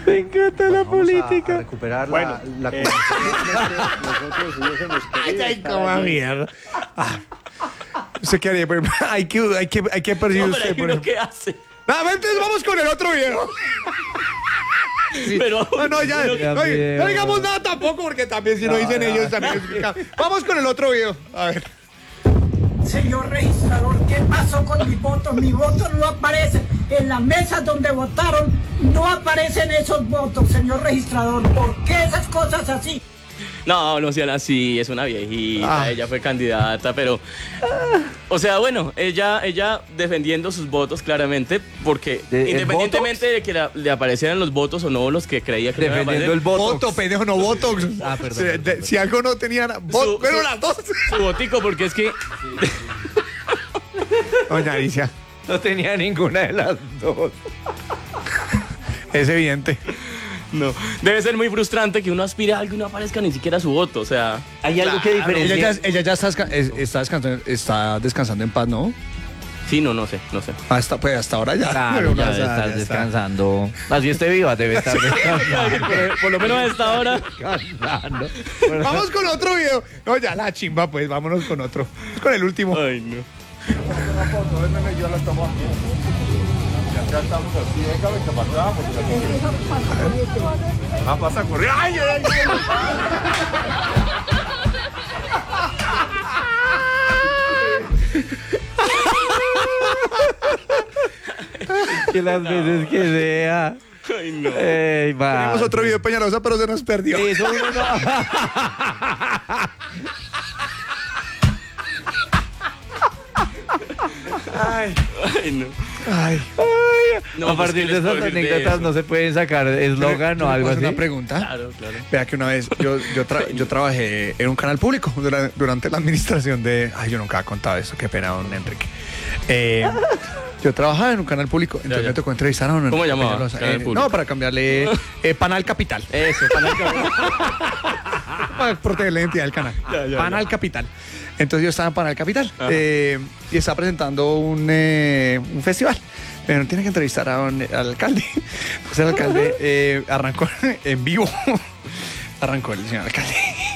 Me encanta la política. A recuperar Bueno, la nosotros hubiésemos querido Ay, estar cómo allí. mierda. ¿Usted qué haría? Hay que percibir No, pero usted. hay uno que hace. Entonces vamos con el otro video. Pero No, ya. Oye, no digamos nada tampoco, porque también si no dicen ellos también es complicado. Vamos con el otro video. A ver. Señor registrador, ¿qué pasó con mi voto? Mi voto no aparece. En la mesa donde votaron no aparecen esos votos, señor registrador. ¿Por qué esas cosas así? no sean así, es una viejita, ella fue candidata, pero... O sea, bueno, ella defendiendo sus votos claramente, porque independientemente de que le aparecieran los votos o no los que creía que le iban a Defendiendo el aparecer, voto. Voto, pendejo, no voto. Si algo no tenía nada. Pero las dos. su botico, porque es que... Doña Alicia, No tenía ninguna de las dos. es evidente. No, debe ser muy frustrante que uno aspire a algo y no aparezca ni siquiera su voto, o sea... Hay algo que diferencia. Ella ya está descansando en paz, ¿no? Sí, no sé. Hasta ahora ya. Claro, ya debe está, estar ya está. descansando. Así esté viva, debe estar descansando. Por lo menos a esta hora... Descansando. Vamos con otro video. No, ya la chimba, pues vámonos con otro. Con el último. Ay, no. Ya estamos así, venga, que pasamos. Pasa a correr. ¡Ay, ay, Que las veces que sea. Ay, no. Ey, va. Tenemos otro video de Peñalosa, pero se nos perdió. Eso uno no. Ay, Ay, no. ay. No, A pues, partir ¿qué de les puedo esas decir de anécdotas eso? no se pueden sacar eslogan o algo así. Una pregunta. Claro. Vea que una vez yo trabajé en un canal público durante la administración de... Ay, yo nunca he contado eso, qué pena, don Enrique. Yo trabajaba en un canal público, entonces Ya. me tocó entrevistar a don ¿Cómo Enrique llamaba? Peñalosa. Canal público. No, para cambiarle Panal Capital. Eso, Para proteger la identidad del canal. Ya. Panal Capital. Entonces yo estaba en Panal Capital Ajá. y estaba presentando un festival. Pero tiene que entrevistar al alcalde. Entonces el alcalde arrancó en vivo. Arrancó el señor alcalde.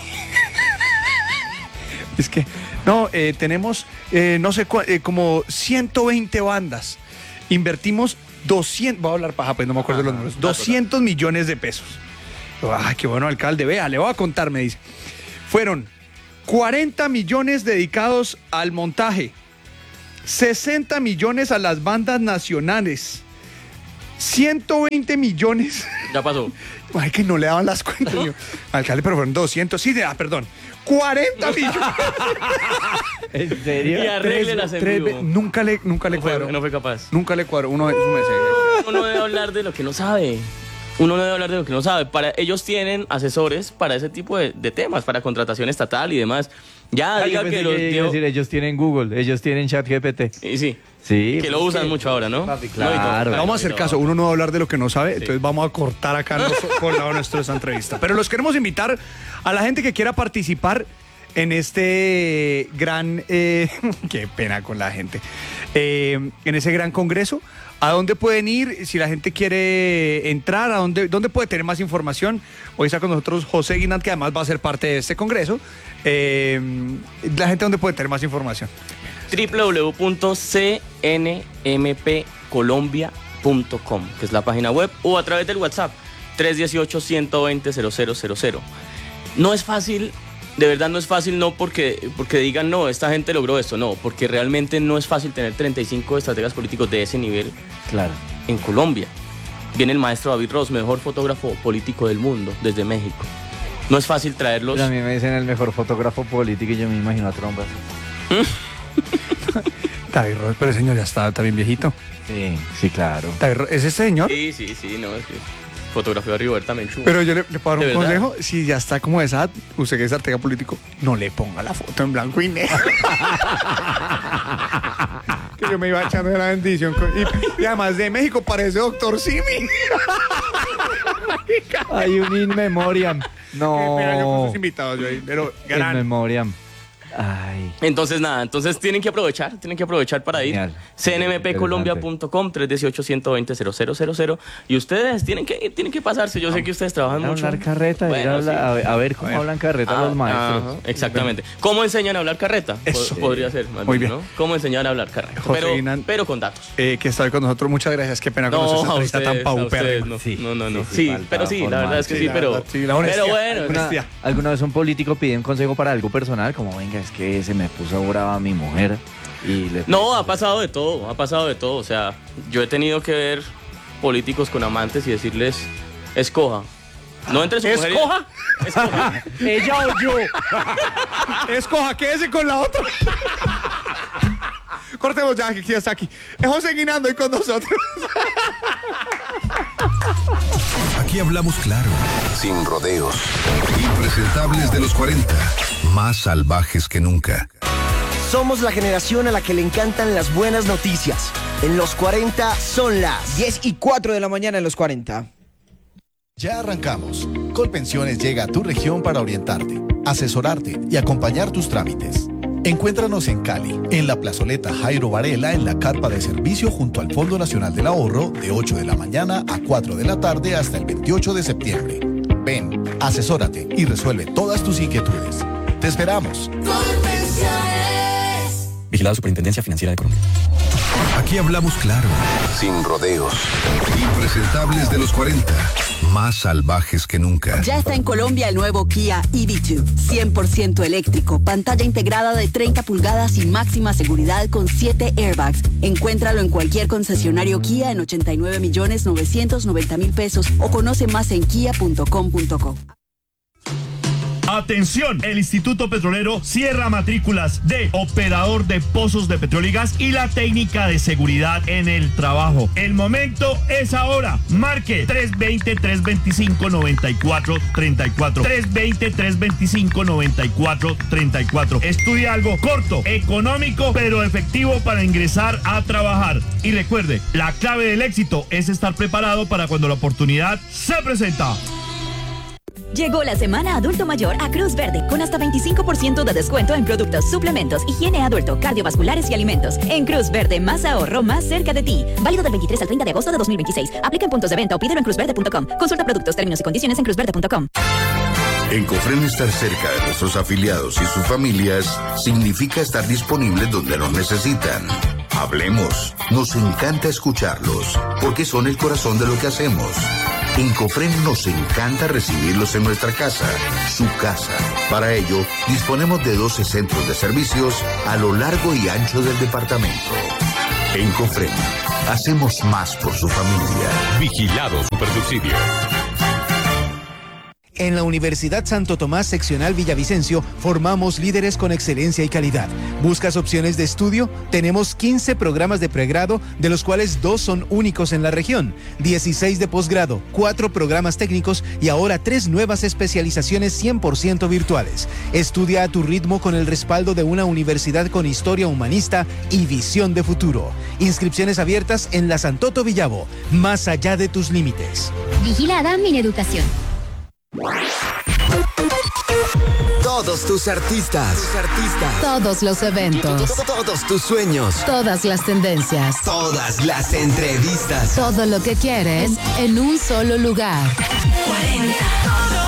Es que, no, tenemos, no sé, como 120 bandas. Invertimos 200, voy a hablar paja, pues no me acuerdo los números, 200 millones de pesos. Ay, qué bueno, alcalde, vea, le voy a contar, me dice. Fueron 40 millones dedicados al montaje, 60 millones a las bandas nacionales, 120 millones. Ya pasó. Ay, que no le daban las cuentas. Yo, alcalde, pero fueron 200. Sí, perdón. 40 millones. ¿En serio? Y arréglelas en vivo. Nunca le cuadró. No fue capaz. Nunca le cuadró. Uno Uno debe hablar de lo que no sabe. Uno no debe hablar de lo que no sabe. Ellos tienen asesores para ese tipo de temas, para contratación estatal y demás. Ya Yo diga pensé que los iba a decir, ellos tienen Google, ellos tienen ChatGPT. Y sí, Sí. que lo usan mucho ahora, ¿no? Papi, No, y todo. claro. Vamos a hacer caso. Uno no va a hablar de lo que no sabe. Entonces vamos a cortar acá por lado nuestro esta entrevista. Pero los queremos invitar a la gente que quiera participar en este gran... qué pena con la gente. En ese gran congreso. ¿A dónde pueden ir? Si la gente quiere entrar, ¿dónde puede tener más información? Hoy está con nosotros José Guinant, que además va a ser parte de este congreso. La gente, ¿dónde puede tener más información? www.cnmpcolombia.com, que es la página web, o a través del WhatsApp 318-120-0000. No es fácil, de verdad no es fácil, no porque digan, no, esta gente logró esto, no, porque realmente no es fácil tener 35 estrategas políticos de ese nivel Claro. en Colombia. Viene el maestro David Ross, mejor fotógrafo político del mundo, desde México. No es fácil traerlos. Pero a mí me dicen el mejor fotógrafo político y yo me imagino a Trump así. David Ross, pero el señor ya está bien viejito. Sí, claro. David Ross, ¿es este señor? Sí, no, es que fotografió a Rigoberta Menchú. Pero yo le puedo dar ¿De un verdad? consejo. Si ya está como de esa edad, usted que es estratega político, no le ponga la foto en blanco y negro. Que yo me iba echando de la bendición. Y además de México parece Doctor Simi. Hay un in memoriam. Mira, yo con No. sus invitados, yo ahí, pero In gran. memoriam. Ay. Entonces, nada, tienen que aprovechar para ir. Genial. cnmpcolombia.com, 318-120-0000. Y ustedes tienen que pasarse. Yo sé que ustedes trabajan mucho. Hablar carreta, Bueno, sí. a ver cómo hablan carreta los maestros. Ajá, exactamente. ¿Cómo enseñan a hablar carreta? Eso. Podría ser, más Muy bien, bien. ¿no? ¿Cómo enseñar a hablar carreta? José Guinan, Pero con datos. Que está hoy con nosotros, muchas gracias. Qué pena conocer esta No, a entrevista ustedes, tan a ustedes, paupérrima. no. Sí, No. sí, Sí, falta pero sí, la formal. verdad es que Sí, sí, la pero verdad, sí, la honestidad. pero bueno. Honestidad. ¿Alguna vez un político pide un consejo para algo personal? Como, venga, es que se me puso brava mi mujer y le... No, ha pasado de todo. O sea, yo he tenido que ver políticos con amantes y decirles, escoja. No entre su mujer y- ¿Escoja? Escoja. ¿Ella o yo? Escoja, quédese con la otra. Cortemos ya, que ya está aquí. Es José Guinando y con nosotros. Aquí hablamos claro, sin rodeos. Impresentables de los 40, más salvajes que nunca. Somos la generación a la que le encantan las buenas noticias. En los 40 son las 10:04 de la mañana en los 40. Ya arrancamos. Colpensiones llega a tu región para orientarte, asesorarte y acompañar tus trámites. Encuéntranos en Cali, en la plazoleta Jairo Varela, en la carpa de servicio junto al Fondo Nacional del Ahorro, de 8 de la mañana a 4 de la tarde hasta el 28 de septiembre. Ven, asesórate y resuelve todas tus inquietudes. ¡Te esperamos! Vigilado Superintendencia Financiera de Colombia. Aquí hablamos claro, sin rodeos. Impresentables de los 40, más salvajes que nunca. Ya está en Colombia el nuevo Kia EV2, 100% eléctrico, pantalla integrada de 30 pulgadas y máxima seguridad con 7 airbags. Encuéntralo en cualquier concesionario Kia en 89.990.000 pesos o conoce más en kia.com.co. Atención, el Instituto Petrolero cierra matrículas de operador de pozos de petróleo y gas y la técnica de seguridad en el trabajo. El momento es ahora. Marque 320-325-9434. 320-325-9434. Estudia algo corto, económico, pero efectivo para ingresar a trabajar. Y recuerde, la clave del éxito es estar preparado para cuando la oportunidad se presenta. Llegó la semana adulto mayor a Cruz Verde con hasta 25% de descuento en productos, suplementos, higiene adulto, cardiovasculares y alimentos. En Cruz Verde, más ahorro, más cerca de ti. Válido del 23 al 30 de agosto de 2026. Aplica en puntos de venta o pídelo en cruzverde.com. Consulta productos, términos y condiciones en cruzverde.com. En Cofren, estar cerca de nuestros afiliados y sus familias significa estar disponibles donde nos necesitan. Hablemos. Nos encanta escucharlos, porque son el corazón de lo que hacemos. En Cofren nos encanta recibirlos en nuestra casa, su casa. Para ello, disponemos de 12 centros de servicios a lo largo y ancho del departamento. En Cofren, hacemos más por su familia. Vigilado Supersubsidio. En la Universidad Santo Tomás Seccional Villavicencio formamos líderes con excelencia y calidad. ¿Buscas opciones de estudio? Tenemos 15 programas de pregrado, de los cuales 2 son únicos en la región, 16 de posgrado, 4 programas técnicos y ahora 3 nuevas especializaciones 100% virtuales. Estudia a tu ritmo con el respaldo de una universidad con historia humanista y visión de futuro. Inscripciones abiertas en la Santoto Villavo, más allá de tus límites. Vigilada Mineducación. Todos tus artistas. Todos los eventos. Todos tus sueños. Todas las tendencias. Todas las entrevistas. Todo lo que quieres en un solo lugar. 40.